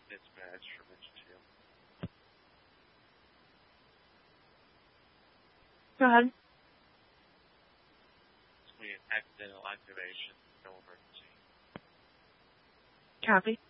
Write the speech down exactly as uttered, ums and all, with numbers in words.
Dispatch from Engine two. Go ahead. We had accidental activation. Go over to. Copy.